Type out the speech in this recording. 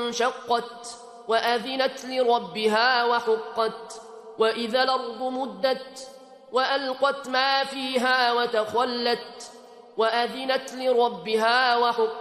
انشقت وأذنت لربها وحقت وإذا الأرض مدت وألقت ما فيها وتخلت وأذنت لربها وحقت